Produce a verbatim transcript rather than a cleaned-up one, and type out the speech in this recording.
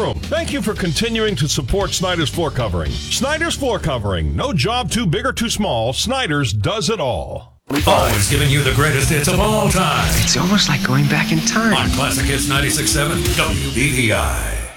room. Thank you for continuing to support Snyder's Floor Covering. Snyder's Floor Covering. No job too big or too small. Snyder's does it all. Always giving you the greatest hits of all time. It's almost like going back in time. On Classic Hits ninety-six point seven W B E I.